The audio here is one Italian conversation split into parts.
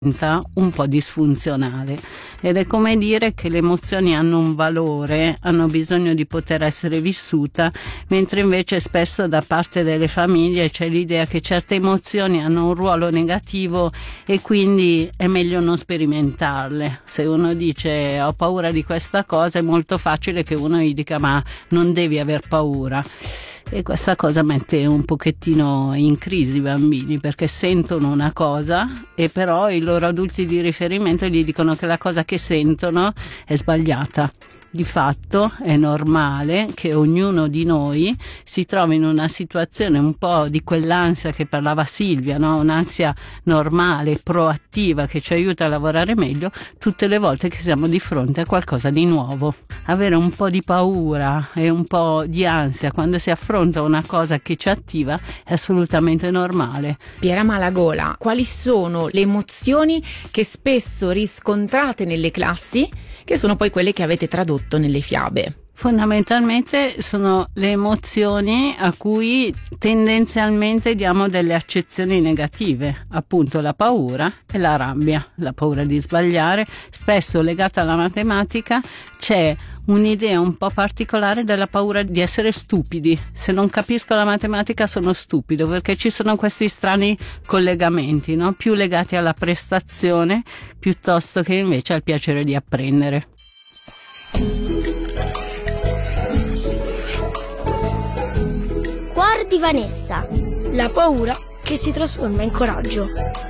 un po' disfunzionale, ed è come dire che le emozioni hanno un valore, hanno bisogno di poter essere vissuta, mentre invece spesso da parte delle famiglie c'è l'idea che certe emozioni hanno un ruolo negativo e quindi è meglio non sperimentarle. Se uno dice ho paura di questa cosa, è molto facile che uno gli dica ma non devi aver paura. E questa cosa mette un pochettino in crisi i bambini, perché sentono una cosa e però i loro adulti di riferimento gli dicono che la cosa che sentono è sbagliata. Di fatto è normale che ognuno di noi si trovi in una situazione un po' di quell'ansia che parlava Silvia, no? Un'ansia normale, proattiva, che ci aiuta a lavorare meglio tutte le volte che siamo di fronte a qualcosa di nuovo. Avere un po' di paura e un po' di ansia quando si affronta una cosa che ci attiva è assolutamente normale. Piera Malagola, quali sono le emozioni che spesso riscontrate nelle classi, che sono poi quelle che avete tradotto nelle fiabe? Fondamentalmente sono le emozioni a cui tendenzialmente diamo delle accezioni negative, appunto la paura e la rabbia, la paura di sbagliare. Spesso legata alla matematica c'è un'idea un po' particolare della paura di essere stupidi. Se non capisco la matematica sono stupido, perché ci sono questi strani collegamenti, no? Più legati alla prestazione piuttosto che invece al piacere di apprendere. Cuor di Vanessa. La paura che si trasforma in coraggio.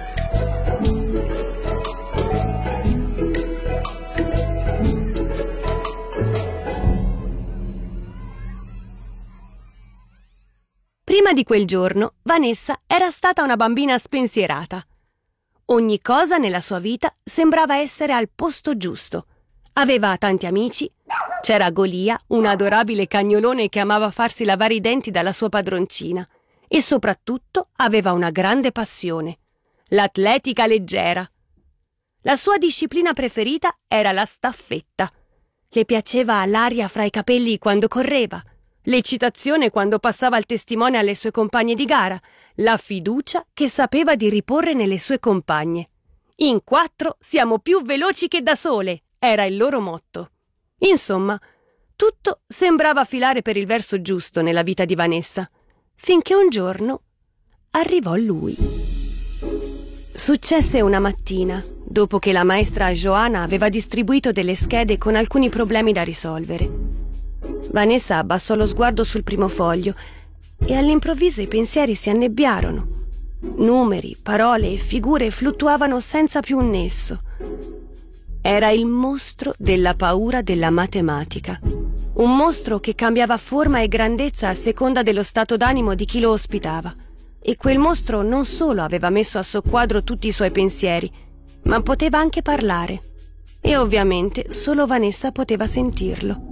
Prima di quel giorno, Vanessa era stata una bambina spensierata. Ogni cosa nella sua vita sembrava essere al posto giusto. Aveva tanti amici, c'era Golia, un adorabile cagnolone che amava farsi lavare i denti dalla sua padroncina, e soprattutto aveva una grande passione, l'atletica leggera. La sua disciplina preferita era la staffetta. Le piaceva l'aria fra i capelli quando correva, l'eccitazione quando passava il testimone alle sue compagne di gara, la fiducia che sapeva di riporre nelle sue compagne. In 4 siamo più veloci che da sole, era il loro motto. Insomma, tutto sembrava filare per il verso giusto nella vita di Vanessa, finché un giorno arrivò lui. Successe una mattina, dopo che la maestra Johanna aveva distribuito delle schede con alcuni problemi da risolvere. Vanessa abbassò lo sguardo sul primo foglio e all'improvviso i pensieri si annebbiarono. Numeri, parole e figure fluttuavano senza più un nesso. Era il mostro della paura della matematica. Un mostro che cambiava forma e grandezza a seconda dello stato d'animo di chi lo ospitava. E quel mostro non solo aveva messo a soqquadro tutti i suoi pensieri, ma poteva anche parlare. E ovviamente solo Vanessa poteva sentirlo.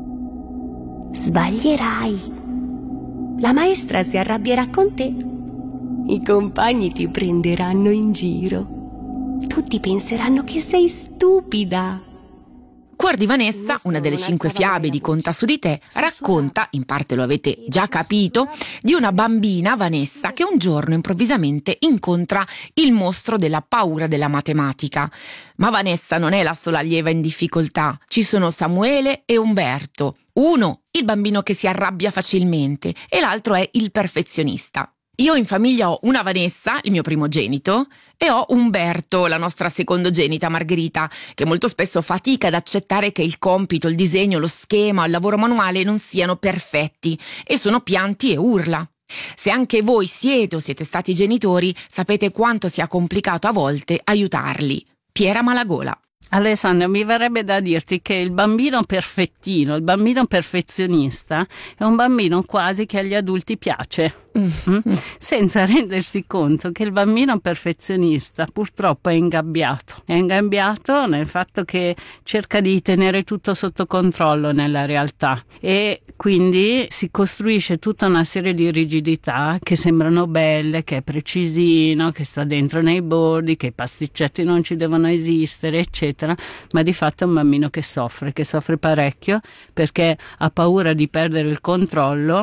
Sbaglierai. La maestra si arrabbierà con te. I compagni ti prenderanno in giro. Tutti penseranno che sei stupida. Cuor di Vanessa, una delle 5 fiabe di Conta su di te, racconta, in parte lo avete già capito, di una bambina, Vanessa, che un giorno improvvisamente incontra il mostro della paura della matematica. Ma Vanessa non è la sola allieva in difficoltà. Ci sono Samuele e Umberto. Uno, il bambino che si arrabbia facilmente, e l'altro è il perfezionista. Io in famiglia ho una Vanessa, il mio primogenito, e ho Umberto, la nostra secondogenita Margherita, che molto spesso fatica ad accettare che il compito, il disegno, lo schema, il lavoro manuale non siano perfetti e sono pianti e urla. Se anche voi siete o siete stati genitori, sapete quanto sia complicato a volte aiutarli. Piera Malagola. Alessandra, mi verrebbe da dirti che il bambino perfettino, il bambino perfezionista è un bambino quasi che agli adulti piace, senza rendersi conto che il bambino perfezionista purtroppo è ingabbiato. È ingabbiato nel fatto che cerca di tenere tutto sotto controllo nella realtà e quindi si costruisce tutta una serie di rigidità che sembrano belle, che è precisino, che sta dentro nei bordi, che i pasticcetti non ci devono esistere, eccetera, ma di fatto è un bambino che soffre parecchio perché ha paura di perdere il controllo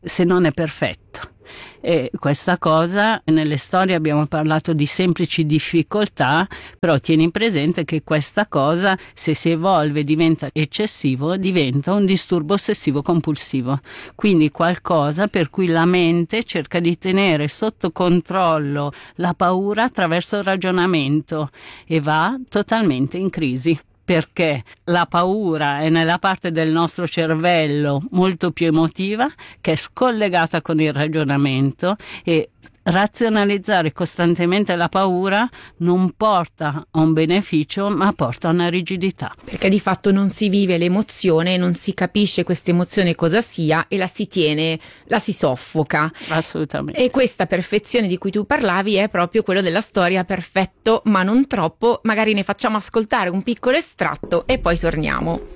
se non è perfetto. E questa cosa, nelle storie abbiamo parlato di semplici difficoltà, però tieni presente che questa cosa, se si evolve, diventa eccessivo, diventa un disturbo ossessivo compulsivo, quindi qualcosa per cui la mente cerca di tenere sotto controllo la paura attraverso il ragionamento e va totalmente in crisi. Perché la paura è nella parte del nostro cervello molto più emotiva, che è scollegata con il ragionamento, e razionalizzare costantemente la paura non porta a un beneficio, ma porta a una rigidità. Perché di fatto non si vive l'emozione, non si capisce questa emozione cosa sia e la si tiene, la si soffoca. Assolutamente. E questa perfezione di cui tu parlavi è proprio quello della storia perfetto, ma non troppo. Magari ne facciamo ascoltare un piccolo estratto e poi torniamo.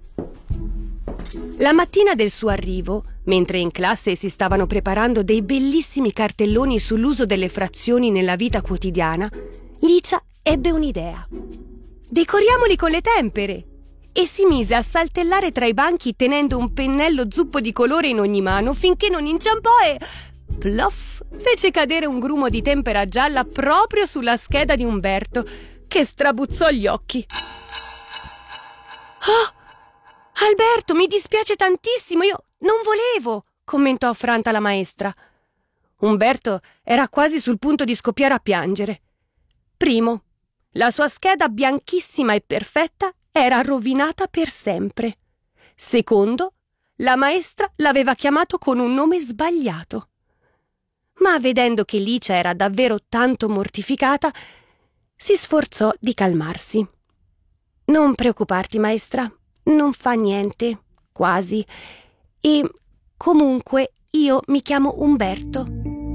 La mattina del suo arrivo, mentre in classe si stavano preparando dei bellissimi cartelloni sull'uso delle frazioni nella vita quotidiana, Licia ebbe un'idea. Decoriamoli con le tempere! E si mise a saltellare tra i banchi tenendo un pennello zuppo di colore in ogni mano finché non inciampò e... plof! Fece cadere un grumo di tempera gialla proprio sulla scheda di Umberto, che strabuzzò gli occhi. «Oh! Alberto, mi dispiace tantissimo, io non volevo», commentò affranta la maestra. Umberto era quasi sul punto di scoppiare a piangere. Primo, la sua scheda bianchissima e perfetta era rovinata per sempre. Secondo, la maestra l'aveva chiamato con un nome sbagliato. Ma vedendo che Licia era davvero tanto mortificata, si sforzò di calmarsi. «Non preoccuparti, maestra. Non fa niente, quasi. E comunque io mi chiamo Umberto».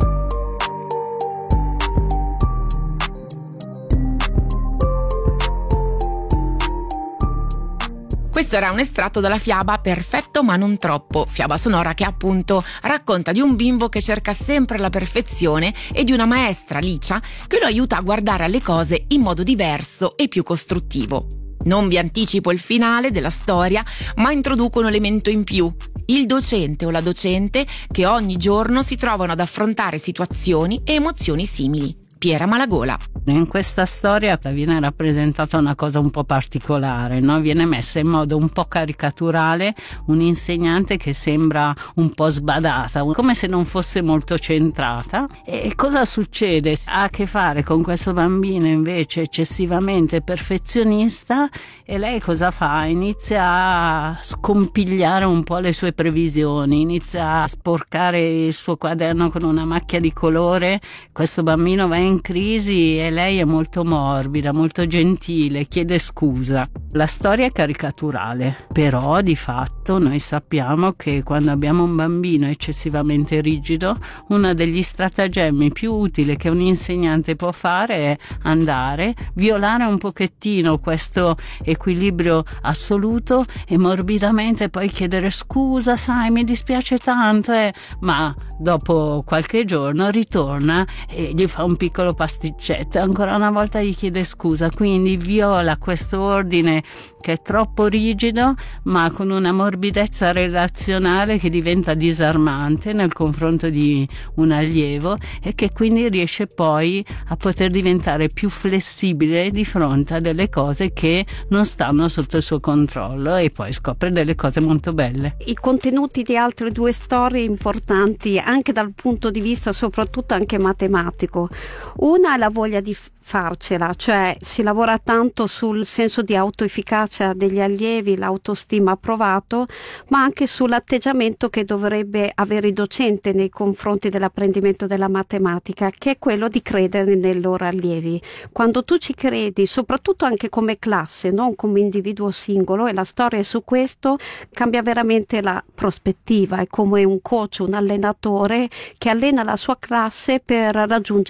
Questo era un estratto dalla fiaba Perfetto ma non troppo, fiaba sonora che appunto racconta di un bimbo che cerca sempre la perfezione e di una maestra, Licia, che lo aiuta a guardare alle cose in modo diverso e più costruttivo. Non vi anticipo il finale della storia, ma introduco un elemento in più: il docente o la docente che ogni giorno si trovano ad affrontare situazioni e emozioni simili. Piera Malagola. In questa storia viene rappresentata una cosa un po' particolare, no? Viene messa in modo un po' caricaturale un'insegnante che sembra un po' sbadata, come se non fosse molto centrata. E cosa succede? Ha a che fare con questo bambino invece eccessivamente perfezionista, e lei cosa fa? Inizia a scompigliare un po' le sue previsioni, inizia a sporcare il suo quaderno con una macchia di colore. Questo bambino va in crisi e lei è molto morbida, molto gentile, chiede scusa. La storia è caricaturale, però di fatto noi sappiamo che quando abbiamo un bambino eccessivamente rigido, uno degli stratagemmi più utili che un insegnante può fare è andare, violare un pochettino questo equilibrio assoluto e morbidamente poi chiedere scusa, sai, mi dispiace tanto, ma dopo qualche giorno ritorna e gli fa un piccolo pasticcetto, ancora una volta gli chiede scusa, quindi viola questo ordine che è troppo rigido, ma con una morbidezza relazionale che diventa disarmante nel confronto di un allievo, e che quindi riesce poi a poter diventare più flessibile di fronte a delle cose che non stanno sotto il suo controllo, e poi scopre delle cose molto belle. I contenuti di altre due storie importanti anche dal punto di vista soprattutto anche matematico. Una è la voglia di farcela, cioè si lavora tanto sul senso di autoefficacia degli allievi, l'autostima approvato, ma anche sull'atteggiamento che dovrebbe avere il docente nei confronti dell'apprendimento della matematica, che è quello di credere nei loro allievi. Quando tu ci credi, soprattutto anche come classe, non come individuo singolo, e la storia è su questo, cambia veramente la prospettiva. È come un coach, un allenatore che allena la sua classe per raggiungere degli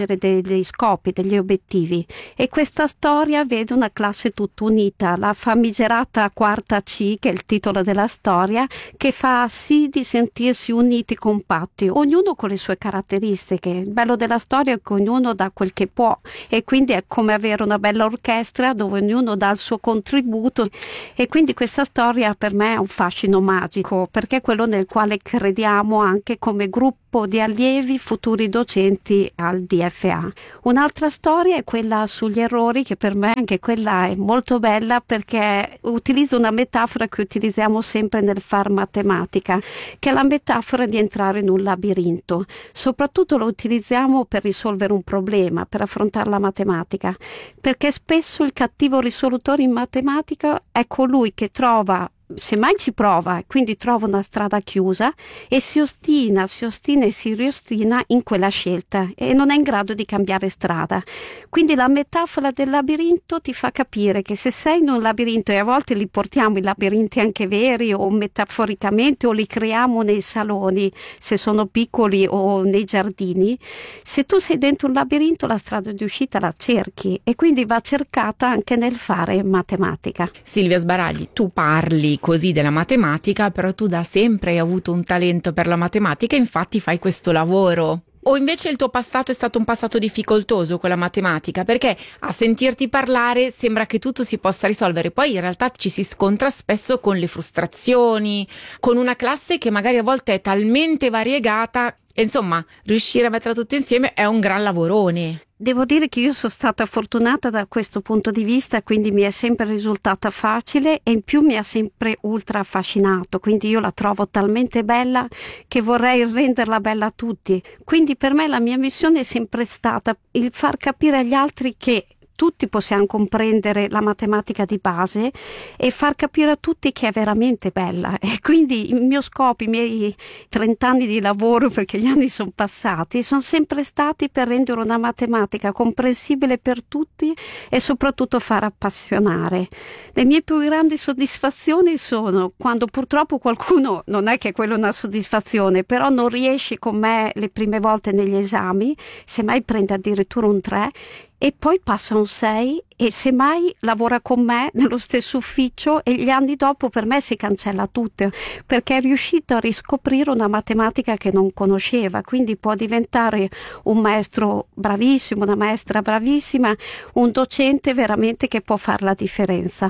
degli scopi, degli obiettivi. E questa storia vede una classe tutta unita, la famigerata quarta C, che è il titolo della storia, che fa sì di sentirsi uniti, compatti, ognuno con le sue caratteristiche. Il bello della storia è che ognuno dà quel che può, e quindi è come avere una bella orchestra dove ognuno dà il suo contributo, e quindi questa storia per me è un fascino magico, perché è quello nel quale crediamo anche come gruppo di allievi futuri docenti al DFA. Un'altra storia è quella sugli errori, che per me anche quella è molto bella, perché utilizzo una metafora che utilizziamo sempre nel far matematica, che è la metafora di entrare in un labirinto. Soprattutto lo utilizziamo per risolvere un problema, per affrontare la matematica, perché spesso il cattivo risolutore in matematica è colui che trova, semmai ci prova, quindi trova una strada chiusa e si ostina e si riostina in quella scelta e non è in grado di cambiare strada. Quindi la metafora del labirinto ti fa capire che se sei in un labirinto, e a volte li portiamo i labirinti anche veri o metaforicamente, o li creiamo nei saloni se sono piccoli o nei giardini, se tu sei dentro un labirinto la strada di uscita la cerchi, e quindi va cercata anche nel fare matematica. Silvia Sbaragli, tu parli così della matematica, però tu da sempre hai avuto un talento per la matematica, infatti fai questo lavoro. O invece il tuo passato è stato un passato difficoltoso con la matematica? Perché a sentirti parlare sembra che tutto si possa risolvere, poi in realtà ci si scontra spesso con le frustrazioni, con una classe che magari a volte è talmente variegata, e insomma riuscire a metterla tutte insieme è un gran lavorone. Devo dire che io sono stata fortunata da questo punto di vista, quindi mi è sempre risultata facile e in più mi ha sempre ultra affascinato, quindi io la trovo talmente bella che vorrei renderla bella a tutti. Quindi per me la mia missione è sempre stata il far capire agli altri che tutti possiamo comprendere la matematica di base e far capire a tutti che è veramente bella. E quindi il mio scopo, i miei 30 anni di lavoro, perché gli anni sono passati, sono sempre stati per rendere una matematica comprensibile per tutti e soprattutto far appassionare. Le mie più grandi soddisfazioni sono quando purtroppo qualcuno, non è che quello è una soddisfazione, però non riesce con me le prime volte negli esami, semmai prende addirittura un 3, e poi passa un 6 e semmai lavora con me nello stesso ufficio e gli anni dopo per me si cancella tutto, perché è riuscito a riscoprire una matematica che non conosceva, quindi può diventare un maestro bravissimo, una maestra bravissima, un docente veramente che può fare la differenza.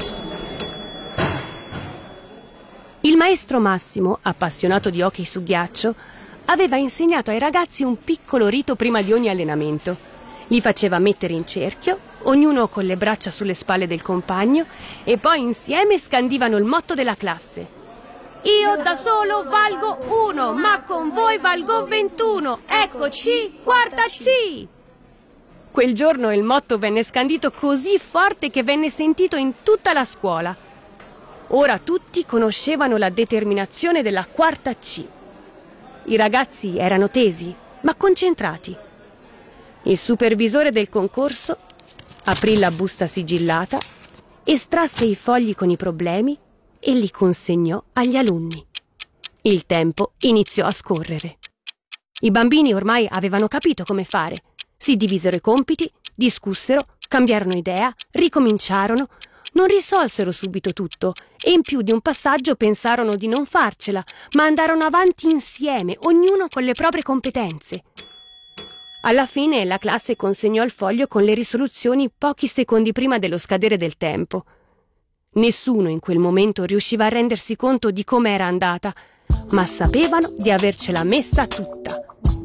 Il maestro Massimo, appassionato di hockey su ghiaccio, aveva insegnato ai ragazzi un piccolo rito prima di ogni allenamento. Li faceva mettere in cerchio, ognuno con le braccia sulle spalle del compagno, e poi insieme scandivano il motto della classe. Io da solo valgo 1, ma con voi valgo 21. Eccoci, quarta C! Quel giorno il motto venne scandito così forte che venne sentito in tutta la scuola. Ora tutti conoscevano la determinazione della quarta C. I ragazzi erano tesi, ma concentrati. Il supervisore del concorso aprì la busta sigillata, estrasse i fogli con i problemi e li consegnò agli alunni. Il tempo iniziò a scorrere. I bambini ormai avevano capito come fare. Si divisero i compiti, discussero, cambiarono idea, ricominciarono, non risolsero subito tutto e in più di un passaggio pensarono di non farcela, ma andarono avanti insieme, ognuno con le proprie competenze. Alla fine la classe consegnò il foglio con le risoluzioni pochi secondi prima dello scadere del tempo. Nessuno in quel momento riusciva a rendersi conto di come era andata, ma sapevano di avercela messa tutta.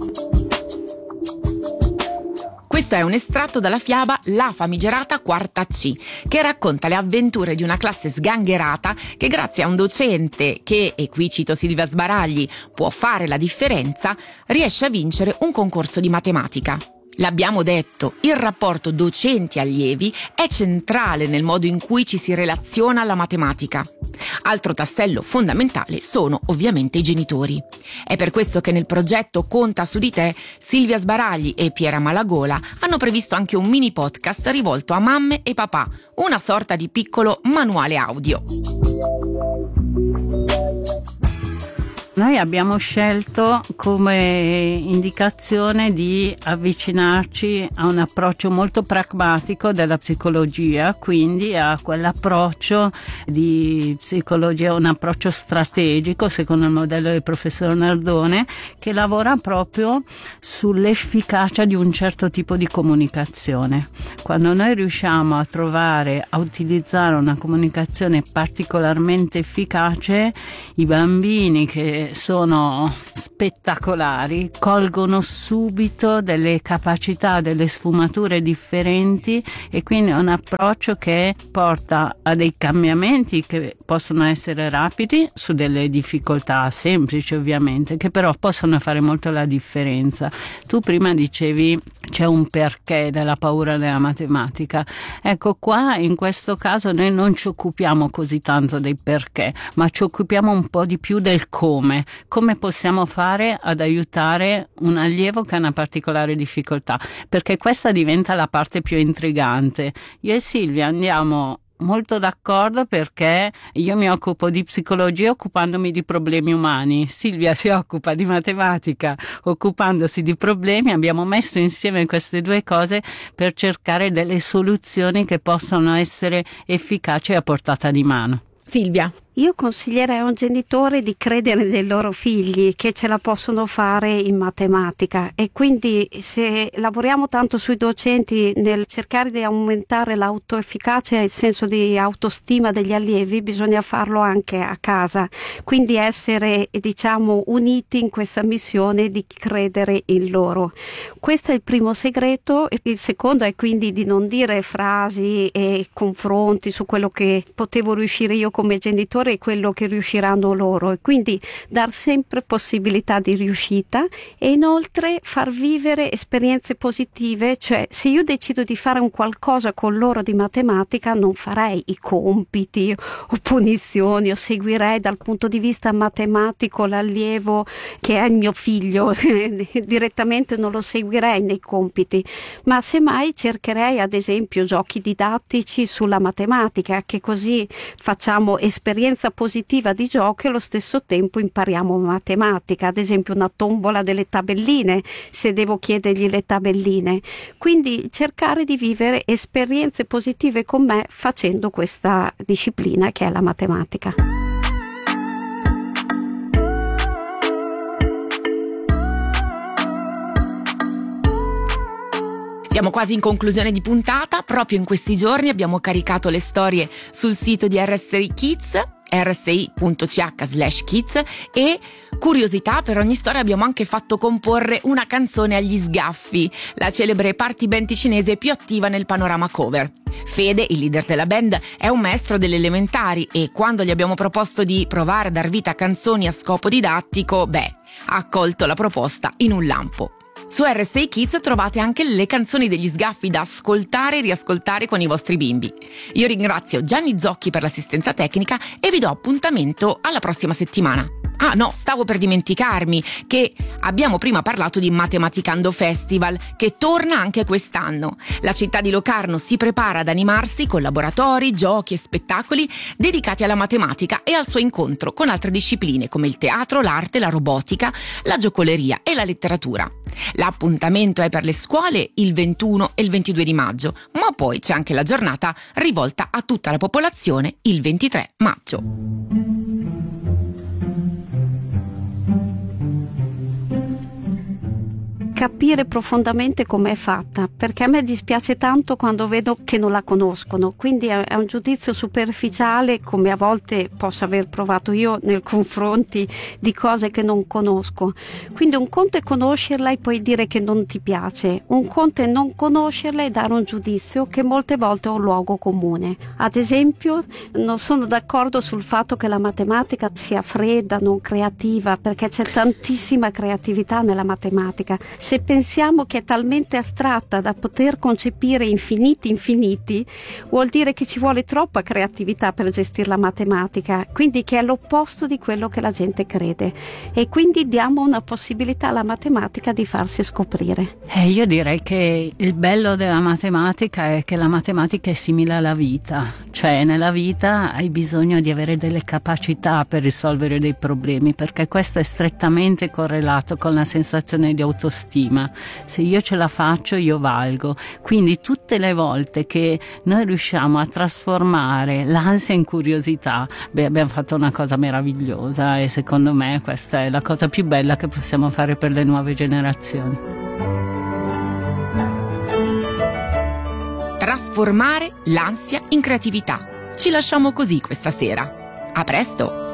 Questo è un estratto dalla fiaba La famigerata quarta C, che racconta le avventure di una classe sgangherata che grazie a un docente che, e qui cito Silvia Sbaragli, può fare la differenza, riesce a vincere un concorso di matematica. L'abbiamo detto, il rapporto docenti-allievi è centrale nel modo in cui ci si relaziona alla matematica. Altro tassello fondamentale sono ovviamente i genitori. È per questo che nel progetto Conta su di te, Silvia Sbaragli e Piera Malagola hanno previsto anche un mini podcast rivolto a mamme e papà, una sorta di piccolo manuale audio. Noi abbiamo scelto come indicazione di avvicinarci a un approccio molto pragmatico della psicologia, quindi a quell'approccio di psicologia, un approccio strategico secondo il modello del professor Nardone, che lavora proprio sull'efficacia di un certo tipo di comunicazione. Quando noi riusciamo a utilizzare una comunicazione particolarmente efficace, i bambini che sono spettacolari colgono subito delle capacità, delle sfumature differenti, e quindi è un approccio che porta a dei cambiamenti che possono essere rapidi su delle difficoltà semplici ovviamente, che però possono fare molto la differenza. Tu prima dicevi c'è un perché della paura della matematica. Ecco, qua in questo caso noi non ci occupiamo così tanto dei perché, ma ci occupiamo un po' di più del come possiamo fare ad aiutare un allievo che ha una particolare difficoltà, perché questa diventa la parte più intrigante. Io e Silvia andiamo molto d'accordo, perché io mi occupo di psicologia occupandomi di problemi umani, Silvia si occupa di matematica occupandosi di problemi. Abbiamo messo insieme queste due cose per cercare delle soluzioni che possano essere efficaci e a portata di mano. Silvia. Io consiglierei a un genitore di credere nei loro figli che ce la possono fare in matematica, e quindi se lavoriamo tanto sui docenti nel cercare di aumentare l'autoefficacia e il senso di autostima degli allievi, bisogna farlo anche a casa, quindi essere uniti in questa missione di credere in loro. Questo è il primo segreto. Il secondo è quindi di non dire frasi e confronti su quello che potevo riuscire io come genitore e quello che riusciranno loro, e quindi dar sempre possibilità di riuscita, e inoltre far vivere esperienze positive. Cioè, se io decido di fare un qualcosa con loro di matematica, non farei i compiti o punizioni, o seguirei dal punto di vista matematico l'allievo che è il mio figlio direttamente, non lo seguirei nei compiti, ma semmai cercherei ad esempio giochi didattici sulla matematica, che così facciamo esperienza positiva di gioco e allo stesso tempo impariamo matematica, ad esempio una tombola delle tabelline, se devo chiedergli le tabelline. Quindi cercare di vivere esperienze positive con me facendo questa disciplina che è la matematica. Siamo quasi in conclusione di puntata. Proprio in questi giorni abbiamo caricato le storie sul sito di RSI Kids, rsi.ch/kids, e curiosità, per ogni storia abbiamo anche fatto comporre una canzone agli sgaffi, la celebre party band ticinese più attiva nel panorama cover. Fede, il leader della band, è un maestro delle elementari, e quando gli abbiamo proposto di provare a dar vita a canzoni a scopo didattico, ha accolto la proposta in un lampo. Su RSI Kids trovate anche le canzoni degli sgaffi da ascoltare e riascoltare con i vostri bimbi. Io ringrazio Gianni Zocchi per l'assistenza tecnica e vi do appuntamento alla prossima settimana. Ah no, stavo per dimenticarmi che abbiamo prima parlato di Matematicando Festival, che torna anche quest'anno. La città di Locarno si prepara ad animarsi con laboratori, giochi e spettacoli dedicati alla matematica e al suo incontro con altre discipline come il teatro, l'arte, la robotica, la giocoleria e la letteratura. L'appuntamento è per le scuole il 21 e il 22 di maggio, ma poi c'è anche la giornata rivolta a tutta la popolazione il 23 maggio. Capire profondamente com'è fatta, perché a me dispiace tanto quando vedo che non la conoscono, quindi è un giudizio superficiale, come a volte posso aver provato io nei confronti di cose che non conosco. Quindi un conto è conoscerla e poi dire che non ti piace, un conto è non conoscerla e dare un giudizio che molte volte è un luogo comune. Ad esempio, non sono d'accordo sul fatto che la matematica sia fredda, non creativa, perché c'è tantissima creatività nella matematica. Se pensiamo che è talmente astratta da poter concepire infiniti, vuol dire che ci vuole troppa creatività per gestire la matematica, quindi che è l'opposto di quello che la gente crede, e quindi diamo una possibilità alla matematica di farsi scoprire. Io direi che il bello della matematica è che la matematica è simile alla vita, cioè nella vita hai bisogno di avere delle capacità per risolvere dei problemi, perché questo è strettamente correlato con la sensazione di autostima. Se io ce la faccio, io valgo. Quindi tutte le volte che noi riusciamo a trasformare l'ansia in curiosità, abbiamo fatto una cosa meravigliosa, e secondo me questa è la cosa più bella che possiamo fare per le nuove generazioni. Trasformare l'ansia in creatività. Ci lasciamo così questa sera. A presto!